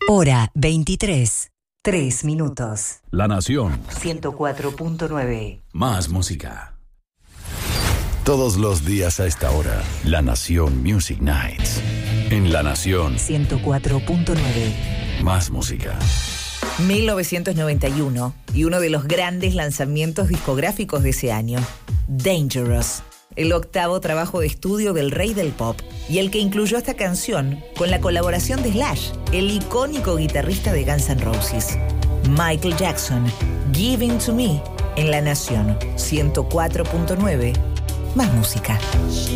Hora 23, 3 minutos. La Nación. 104.9. Más música. Todos los días a esta hora, La Nación Music Nights. En La Nación. 104.9. Más música. 1991 y uno de los grandes lanzamientos discográficos de ese año, Dangerous, el octavo trabajo de estudio del rey del pop y el que incluyó esta canción con la colaboración de Slash, el icónico guitarrista de Guns N' Roses. Michael Jackson, Giving to Me, en La Nación 104.9, más música.